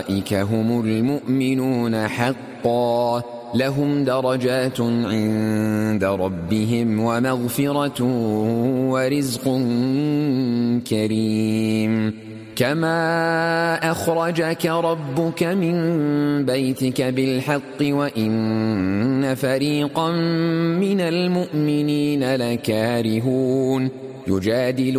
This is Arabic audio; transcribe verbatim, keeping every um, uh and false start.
أولئك هم المؤمنون حقا لهم درجات عند ربهم ومغفرة ورزق كريم كما أخرجك ربك من بيتك بالحق وإن فريقا من المؤمنين لكارهون يجادل